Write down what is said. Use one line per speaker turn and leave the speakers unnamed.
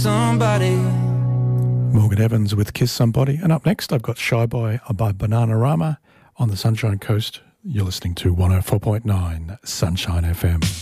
somebody.
Morgan Evans with Kiss Somebody. And up next, I've got Shy Boy by Bananarama on the Sunshine Coast. You're listening to 104.9 Sunshine FM.